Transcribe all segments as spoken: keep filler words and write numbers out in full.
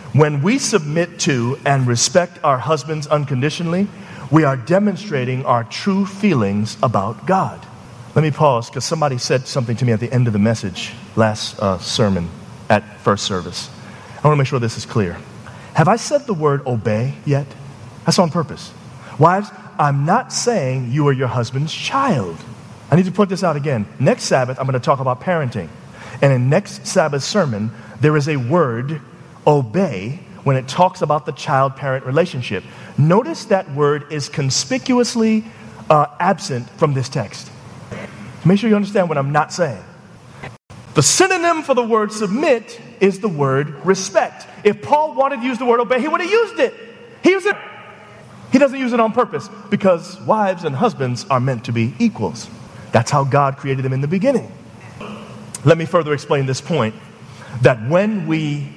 When we submit to and respect our husbands unconditionally, we are demonstrating our true feelings about God. Let me pause because somebody said something to me at the end of the message last uh, sermon at first service. I want to make sure this is clear. Have I said the word obey yet? That's on purpose. Wives, I'm not saying you are your husband's child. I need to point this out again. Next Sabbath, I'm going to talk about parenting. And in next Sabbath's sermon, there is a word, obey, when it talks about the child-parent relationship. Notice that word is conspicuously uh, absent from this text. Make sure you understand what I'm not saying. The synonym for the word submit is the word respect. If Paul wanted to use the word obey, he would have used it. He used it. He doesn't use it on purpose because wives and husbands are meant to be equals. That's how God created them in the beginning. Let me further explain this point, that when we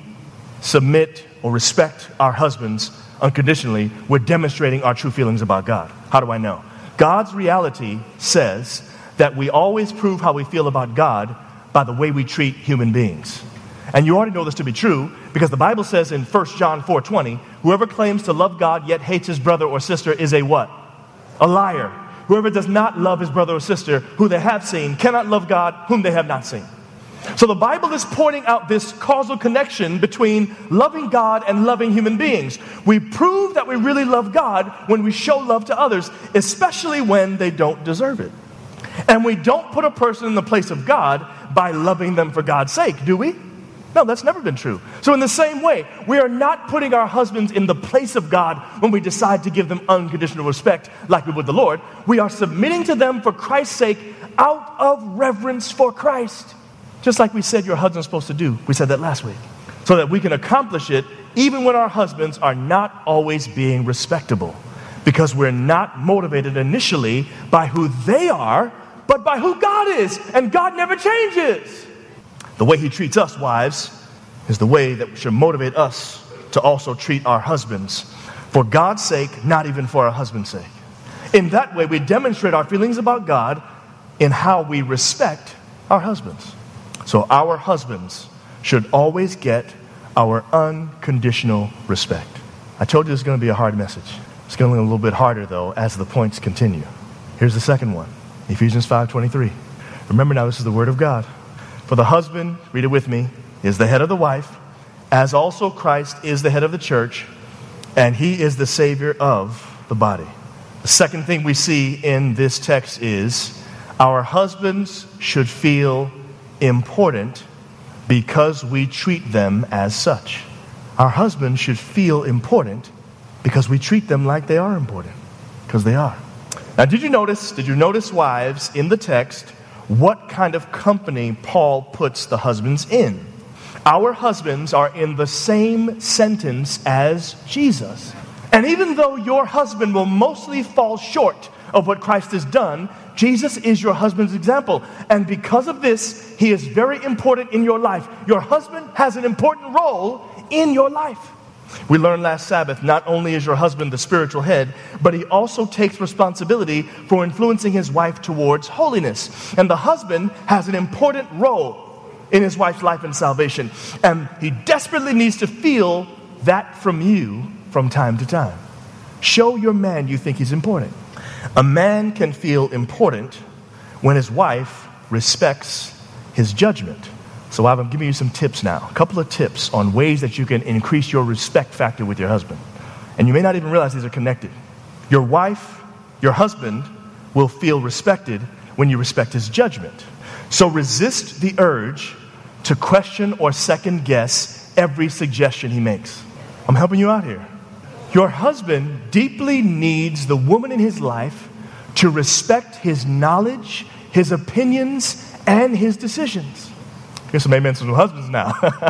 submit or respect our husbands unconditionally, we're demonstrating our true feelings about God. How do I know? God's reality says that we always prove how we feel about God by the way we treat human beings. And you already know this to be true because the Bible says in First John four twenty, whoever claims to love God yet hates his brother or sister is a what? A liar. Whoever does not love his brother or sister who they have seen cannot love God whom they have not seen. So the Bible is pointing out this causal connection between loving God and loving human beings. We prove that we really love God when we show love to others, especially when they don't deserve it. And we don't put a person in the place of God by loving them for God's sake, do we? No, that's never been true. So in the same way, we are not putting our husbands in the place of God when we decide to give them unconditional respect like we would the Lord. We are submitting to them for Christ's sake out of reverence for Christ. Just like we said your husband's supposed to do. We said that last week. So that we can accomplish it even when our husbands are not always being respectable. Because we're not motivated initially by who they are, but by who God is. And God never changes. The way he treats us, wives, is the way that should motivate us to also treat our husbands. For God's sake, not even for our husband's sake. In that way, we demonstrate our feelings about God in how we respect our husbands. So our husbands should always get our unconditional respect. I told you this is going to be a hard message. It's going to be a little bit harder, though, as the points continue. Here's the second one, Ephesians five twenty-three. Remember now, this is the word of God. For the husband, read it with me, is the head of the wife, as also Christ is the head of the church, and he is the Savior of the body. The second thing we see in this text is our husbands should feel important because we treat them as such. Our husbands should feel important because we treat them like they are important, because they are. Now, did you notice, did you notice, wives, in the text, what kind of company Paul puts the husbands in? Our husbands are in the same sentence as Jesus. And even though your husband will mostly fall short of what Christ has done, Jesus is your husband's example. And because of this, he is very important in your life. Your husband has an important role in your life. We learned last Sabbath, not only is your husband the spiritual head, but he also takes responsibility for influencing his wife towards holiness. And the husband has an important role in his wife's life and salvation. And he desperately needs to feel that from you from time to time. Show your man you think he's important. A man can feel important when his wife respects his judgment. So I'm giving you some tips now. A couple of tips on ways that you can increase your respect factor with your husband. And you may not even realize these are connected. Your wife, your husband, will feel respected when you respect his judgment. So resist the urge to question or second guess every suggestion he makes. I'm helping you out here. Your husband deeply needs the woman in his life to respect his knowledge, his opinions, and his decisions. Here's some amens from husbands now.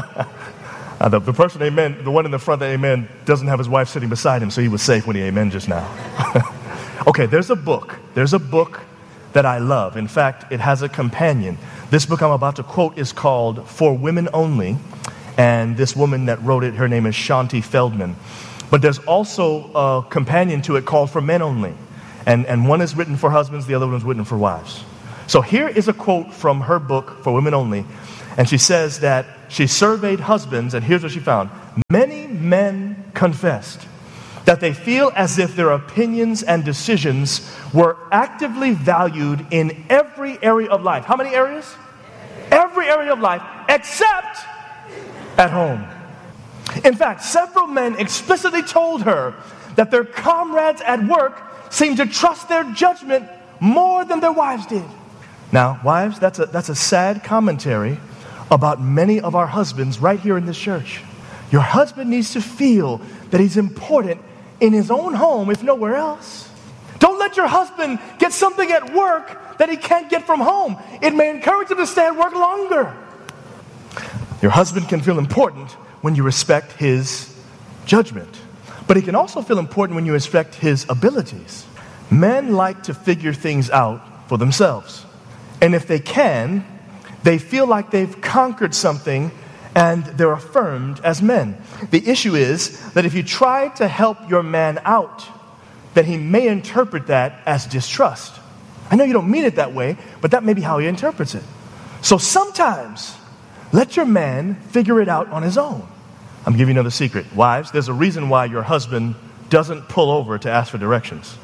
uh, the, the person amen, the one in the front that amen, doesn't have his wife sitting beside him, so he was safe when he amen just now. Okay, there's a book. There's a book that I love. In fact, it has a companion. This book I'm about to quote is called For Women Only, and this woman that wrote it, her name is Shanti Feldman. But there's also a companion to it called For Men Only, and, and one is written for husbands, the other one is written for wives. So here is a quote from her book, For Women Only, and she says that she surveyed husbands, and here's what she found. Many men confessed that they feel as if their opinions and decisions were actively valued in every area of life. How many areas? Every area of life except at home. In fact, several men explicitly told her that their comrades at work seemed to trust their judgment more than their wives did. Now, wives, that's a, that's a sad commentary about many of our husbands right here in this church. Your husband needs to feel that he's important in his own home, if nowhere else. Don't let your husband get something at work that he can't get from home. It may encourage him to stay at work longer. Your husband can feel important when you respect his judgment, but he can also feel important when you respect his abilities. Men like to figure things out for themselves. And if they can, they feel like they've conquered something and they're affirmed as men. The issue is that if you try to help your man out, then he may interpret that as distrust. I know you don't mean it that way, but that may be how he interprets it. So sometimes, let your man figure it out on his own. I'm giving you another secret. Wives, there's a reason why your husband doesn't pull over to ask for directions.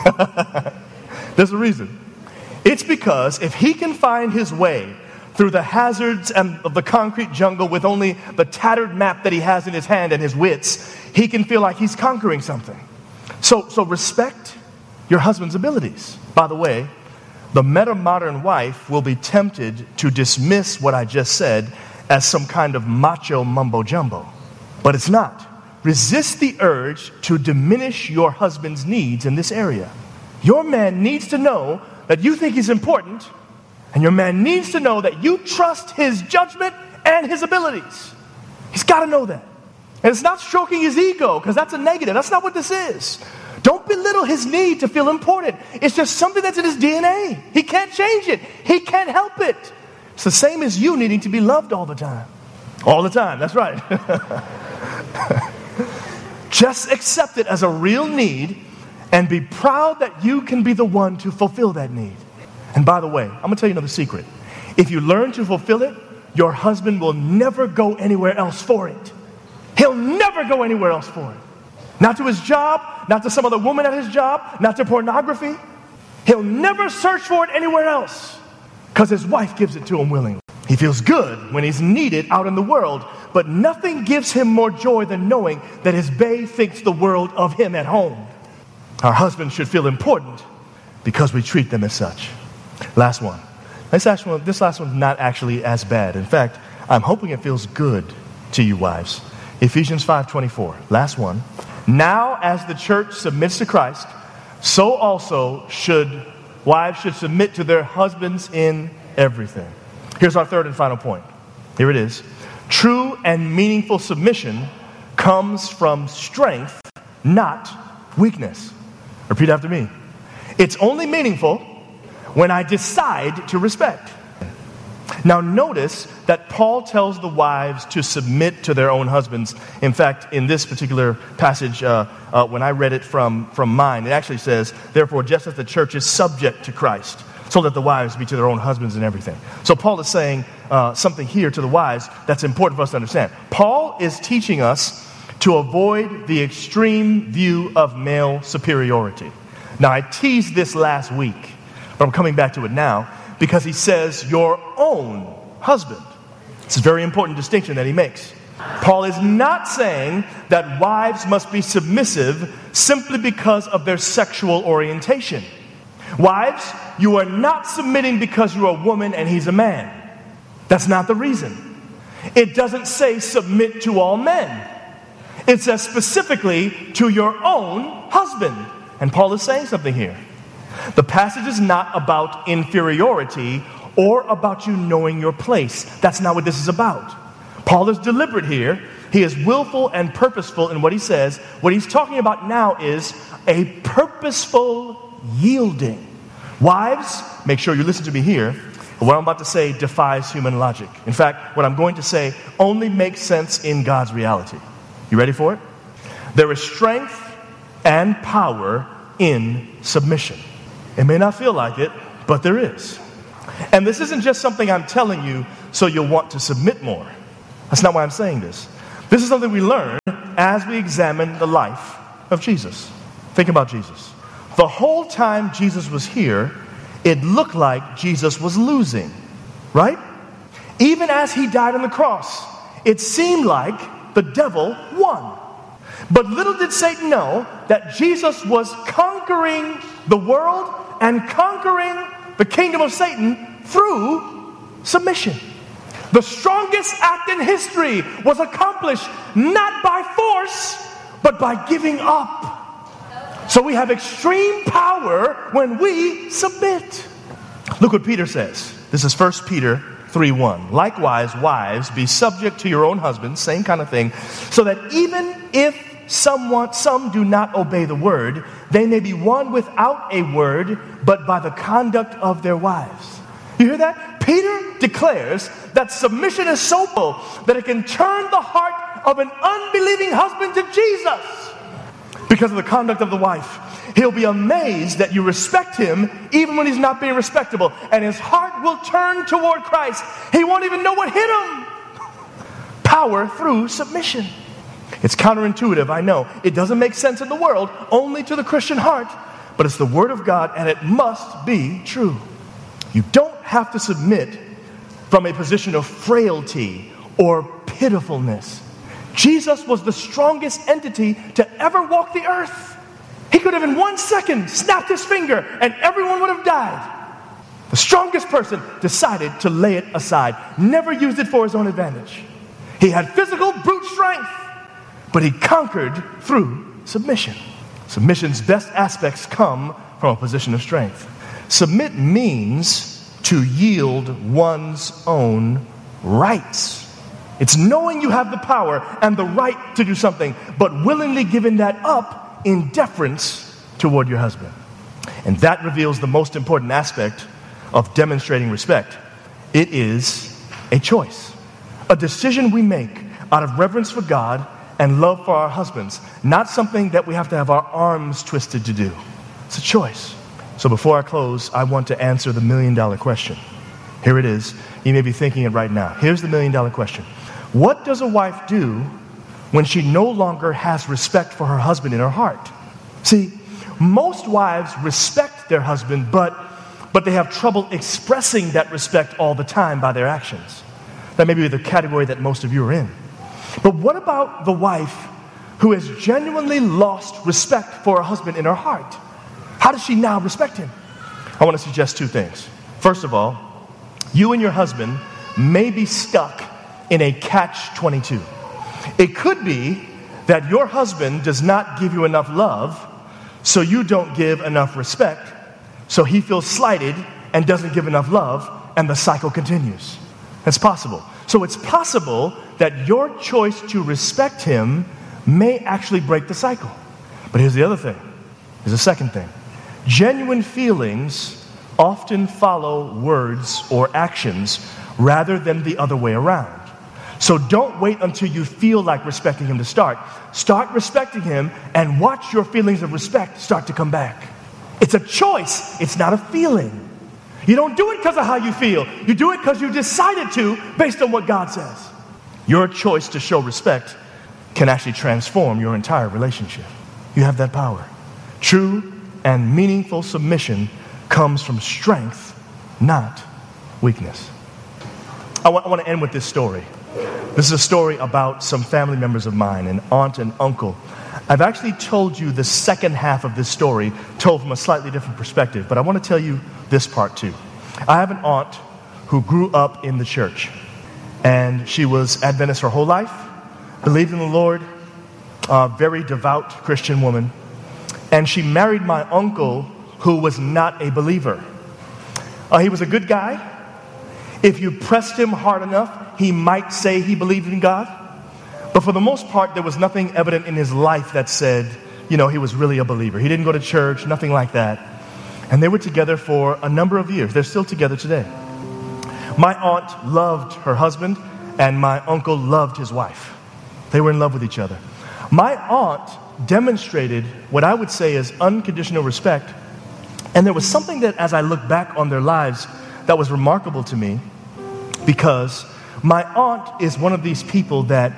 There's a reason. It's because if he can find his way through the hazards and of the concrete jungle with only the tattered map that he has in his hand and his wits, he can feel like he's conquering something. So, so respect your husband's abilities. By the way, the meta-modern wife will be tempted to dismiss what I just said as some kind of macho mumbo-jumbo. But it's not. Resist the urge to diminish your husband's needs in this area. Your man needs to know that you think he's important, and your man needs to know that you trust his judgment and his abilities. He's got to know that. And it's not stroking his ego, because that's a negative. That's not what this is. Don't belittle his need to feel important. It's just something that's in his D N A. He can't change it. He can't help it. It's the same as you needing to be loved all the time. All the time, that's right. Just accept it as a real need and be proud that you can be the one to fulfill that need. And by the way, I'm going to tell you another secret. If you learn to fulfill it, your husband will never go anywhere else for it. He'll never go anywhere else for it. Not to his job, not to some other woman at his job, not to pornography. He'll never search for it anywhere else because his wife gives it to him willingly. He feels good when he's needed out in the world, but nothing gives him more joy than knowing that his bae thinks the world of him at home. Our husbands should feel important because we treat them as such. Last one. This last one, this last one's not actually as bad. In fact, I'm hoping it feels good to you wives. Ephesians five twenty-four. Last one. Now as the church submits to Christ, so also should wives should submit to their husbands in everything. Here's our third and final point. Here it is. True and meaningful submission comes from strength, not weakness. Repeat after me. It's only meaningful when I decide to respect. Now notice that Paul tells the wives to submit to their own husbands. In fact, in this particular passage, uh, uh, when I read it from, from mine, it actually says, therefore, just as the church is subject to Christ, so that the wives be to their own husbands and everything. So Paul is saying uh, something here to the wives that's important for us to understand. Paul is teaching us to avoid the extreme view of male superiority. Now, I teased this last week, but I'm coming back to it now, because he says your own husband. It's a very important distinction that he makes. Paul is not saying that wives must be submissive simply because of their sexual orientation. Wives, you are not submitting because you're a woman and he's a man. That's not the reason. It doesn't say submit to all men. It says specifically to your own husband. And Paul is saying something here. The passage is not about inferiority or about you knowing your place. That's not what this is about. Paul is deliberate here. He is willful and purposeful in what he says. What he's talking about now is a purposeful yielding. Wives, make sure you listen to me here. What I'm about to say defies human logic. In fact, what I'm going to say only makes sense in God's reality. You ready for it? There is strength and power in submission. It may not feel like it, but there is. And this isn't just something I'm telling you so you'll want to submit more. That's not why I'm saying this. This is something we learn as we examine the life of Jesus. Think about Jesus. The whole time Jesus was here, it looked like Jesus was losing, right? Even as he died on the cross, it seemed like the devil won. But little did Satan know that Jesus was conquering the world and conquering the kingdom of Satan through submission. The strongest act in history was accomplished not by force, but by giving up. So we have extreme power when we submit. Look what Peter says. This is First Peter three one. Likewise, wives, be subject to your own husbands, same kind of thing, so that even if someone, some do not obey the word, they may be won without a word, but by the conduct of their wives. You hear that? Peter declares that submission is so full that it can turn the heart of an unbelieving husband to Jesus. Because of the conduct of the wife, he'll be amazed that you respect him even when he's not being respectable. And his heart will turn toward Christ. He won't even know what hit him. Power through submission. It's counterintuitive, I know. It doesn't make sense in the world, only to the Christian heart. But it's the Word of God, and it must be true. You don't have to submit from a position of frailty or pitifulness. Jesus was the strongest entity to ever walk the earth. He could have in one second snapped his finger and everyone would have died. The strongest person decided to lay it aside, never used it for his own advantage. He had physical brute strength, but he conquered through submission. Submission's best aspects come from a position of strength. Submit means to yield one's own rights. It's knowing you have the power and the right to do something, but willingly giving that up in deference toward your husband. And that reveals the most important aspect of demonstrating respect. It is a choice, a decision we make out of reverence for God and love for our husbands, not something that we have to have our arms twisted to do. It's a choice. So before I close, I want to answer the million dollar question. Here it is. You may be thinking it right now. Here's the million dollar question. What does a wife do when she no longer has respect for her husband in her heart? See, most wives respect their husband, but, but they have trouble expressing that respect all the time by their actions. That may be the category that most of you are in. But what about the wife who has genuinely lost respect for her husband in her heart? How does she now respect him? I want to suggest two things. First of all, you and your husband may be stuck in a catch twenty-two. It could be that your husband does not give you enough love, so you don't give enough respect, so he feels slighted and doesn't give enough love, and the cycle continues. That's possible. So it's possible that your choice to respect him may actually break the cycle. But here's the other thing. Here's the second thing. Genuine feelings often follow words or actions rather than the other way around. So don't wait until you feel like respecting him to start. Start respecting him and watch your feelings of respect start to come back. It's a choice. It's not a feeling. You don't do it because of how you feel. You do it because you decided to based on what God says. Your choice to show respect can actually transform your entire relationship. You have that power. True and meaningful submission comes from strength, not weakness. I want, I want to end with this story. This is a story about some family members of mine, an aunt and uncle. I've actually told you the second half of this story, told from a slightly different perspective, but I want to tell you this part too. I have an aunt who grew up in the church, and she was Adventist her whole life, believed in the Lord, a very devout Christian woman, and she married my uncle who was not a believer. Uh, he was a good guy. If you pressed him hard enough, he might say he believed in God. But for the most part, there was nothing evident in his life that said, you know, he was really a believer. He didn't go to church, nothing like that. And they were together for a number of years. They're still together today. My aunt loved her husband, and my uncle loved his wife. They were in love with each other. My aunt demonstrated what I would say is unconditional respect. And there was something that, as I look back on their lives, that was remarkable to me, because my aunt is one of these people that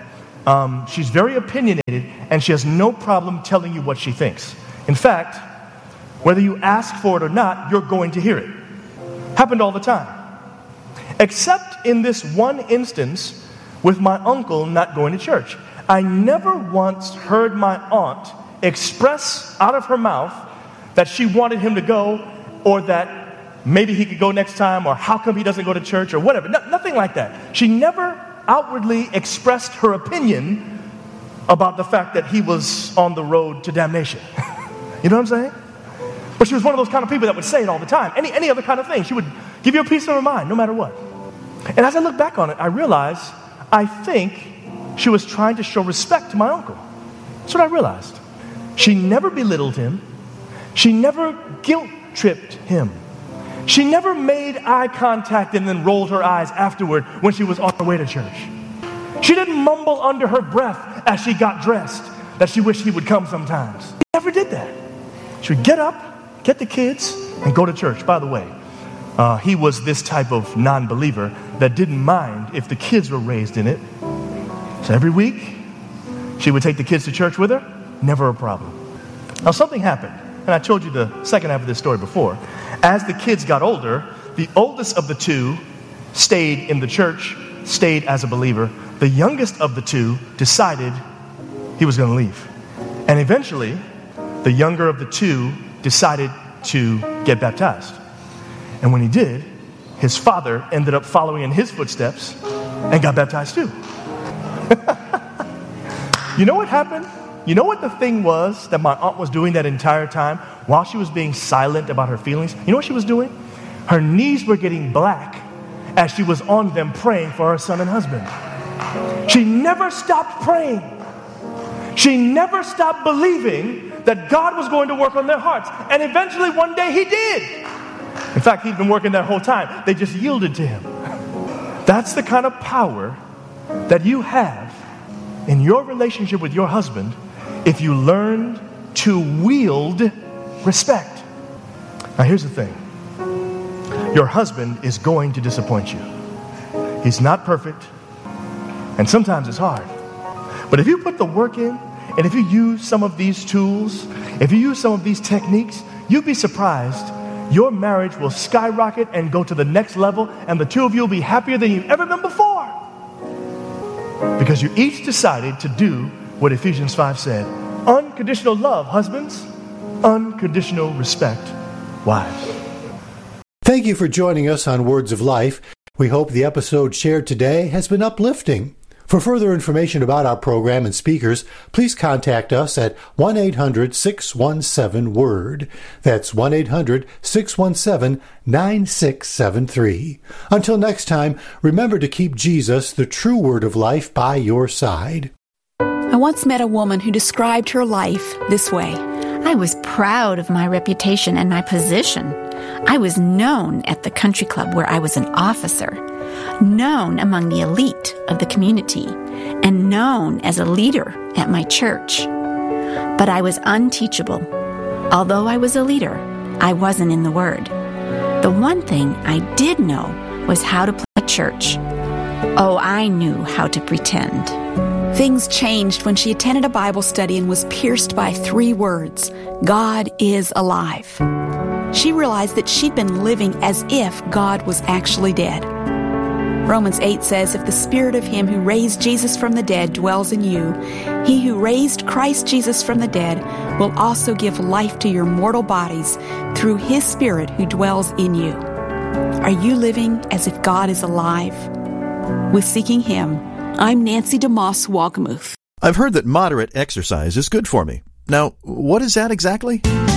Um, she's very opinionated, and she has no problem telling you what she thinks. In fact, whether you ask for it or not, you're going to hear it. Happened all the time. Except in this one instance with my uncle not going to church. I never once heard my aunt express out of her mouth that she wanted him to go, or that maybe he could go next time, or how come he doesn't go to church, or whatever. No, nothing like that. She never outwardly expressed her opinion about the fact that he was on the road to damnation. You know what I'm saying? But she was one of those kind of people that would say it all the time. Any, any other kind of thing. She would give you a piece of her mind, no matter what. And as I look back on it, I realize, I think she was trying to show respect to my uncle. That's what I realized. She never belittled him. She never guilt-tripped him. She never made eye contact and then rolled her eyes afterward when she was on her way to church. She didn't mumble under her breath as she got dressed that she wished he would come sometimes. She never did that. She would get up, get the kids, and go to church. By the way, uh, he was this type of non-believer that didn't mind if the kids were raised in it. So every week, she would take the kids to church with her. Never a problem. Now something happened, and I told you the second half of this story before. As the kids got older, the oldest of the two stayed in the church, stayed as a believer. The youngest of the two decided he was going to leave. And eventually, the younger of the two decided to get baptized. And when he did, his father ended up following in his footsteps and got baptized too. You know what happened? You know what the thing was that my aunt was doing that entire time while she was being silent about her feelings? You know what she was doing? Her knees were getting black as she was on them praying for her son and husband. She never stopped praying. She never stopped believing that God was going to work on their hearts. And eventually one day he did. In fact, he'd been working that whole time. They just yielded to him. That's the kind of power that you have in your relationship with your husband if you learn to wield respect. Now here's the thing. Your husband is going to disappoint you. He's not perfect, and sometimes it's hard. But if you put the work in, and if you use some of these tools, if you use some of these techniques, you'd be surprised. Your marriage will skyrocket and go to the next level, and the two of you will be happier than you've ever been before. Because you each decided to do what Ephesians five said. Unconditional love, husbands. Unconditional respect, wives. Thank you for joining us on Words of Life. We hope the episode shared today has been uplifting. For further information about our program and speakers, please contact us at one eight hundred six one seven WORD. That's one eight hundred six one seven nine six seven three. Until next time, remember to keep Jesus, the true Word of life, by your side. I once met a woman who described her life this way. I was proud of my reputation and my position. I was known at the country club where I was an officer, known among the elite of the community, and known as a leader at my church. But I was unteachable. Although I was a leader, I wasn't in the Word. The one thing I did know was how to play church. Oh, I knew how to pretend. Things changed when she attended a Bible study and was pierced by three words: God is alive. She realized that she'd been living as if God was actually dead. Romans eight says, if the spirit of him who raised Jesus from the dead dwells in you, he who raised Christ Jesus from the dead will also give life to your mortal bodies through his spirit who dwells in you. Are you living as if God is alive? With Seeking Him, I'm Nancy DeMoss Wolgemuth. I've heard that moderate exercise is good for me. Now, what is that exactly?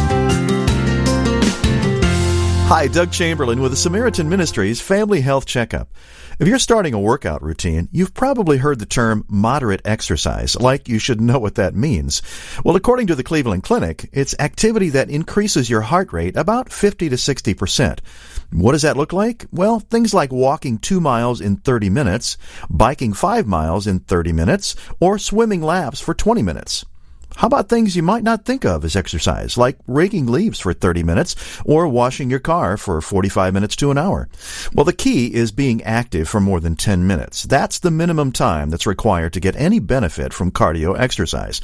Hi, Doug Chamberlain with the Samaritan Ministries Family Health Checkup. If you're starting a workout routine, you've probably heard the term moderate exercise, like you should know what that means. Well, according to the Cleveland Clinic, it's activity that increases your heart rate about fifty to sixty percent. What does that look like? Well, things like walking two miles in thirty minutes, biking five miles in thirty minutes, or swimming laps for twenty minutes. How about things you might not think of as exercise, like raking leaves for thirty minutes or washing your car for forty-five minutes to an hour? Well, the key is being active for more than ten minutes. That's the minimum time that's required to get any benefit from cardio exercise.